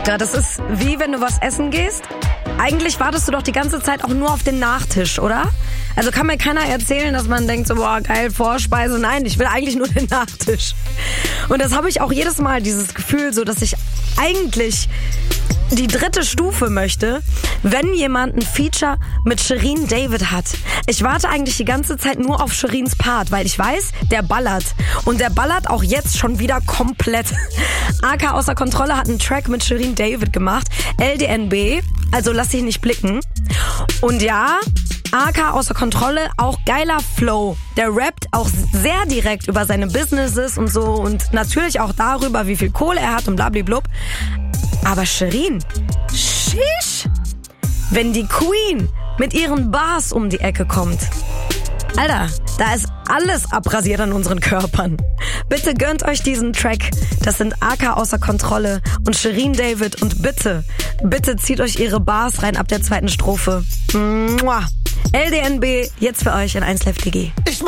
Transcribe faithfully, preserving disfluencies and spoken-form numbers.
Dicker. Das ist wie wenn du was essen gehst. Eigentlich wartest du doch die ganze Zeit auch nur auf den Nachtisch, oder? Also kann mir keiner erzählen, dass man denkt so, boah, geil, Vorspeise. Nein, ich will eigentlich nur den Nachtisch. Und das habe ich auch jedes Mal, dieses Gefühl, so dass ich eigentlich die dritte Stufe möchte, wenn jemand ein Feature mit Shirin David hat. Ich warte eigentlich die ganze Zeit nur auf Shirins Part, weil ich weiß, der ballert. Und der ballert auch jetzt schon wieder komplett. A K Außer Kontrolle hat einen Track mit Shirin David gemacht. L D N B, also lass dich nicht blicken. Und ja, A K Außer Kontrolle, auch geiler Flow. Der rappt auch sehr direkt über seine Businesses und so und natürlich auch darüber, wie viel Kohle er hat und blablablub. Aber Shirin, sheesh, wenn die Queen mit ihren Bars um die Ecke kommt. Alter, da ist alles abrasiert an unseren Körpern. Bitte gönnt euch diesen Track. Das sind A K Außer Kontrolle und Shirin David. Und bitte, bitte zieht euch ihre Bars rein ab der zweiten Strophe. Mua. L D N B, jetzt für euch in eins Live D G. Ich